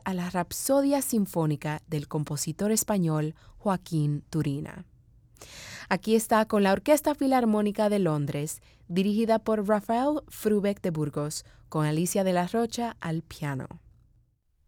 a la Rapsodia Sinfónica del compositor español Joaquín Turina. Aquí está con la Orquesta Filarmónica de Londres, dirigida por Rafael Frubeck de Burgos, con Alicia de la Rocha al piano.